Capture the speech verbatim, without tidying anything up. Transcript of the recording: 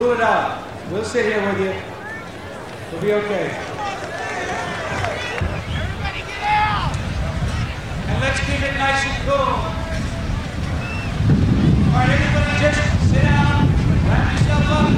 Pull it out. We'll sit here with you. We'll be okay. Everybody get out! And let's keep it nice and cool. All right, everybody just sit down, wrap yourself up.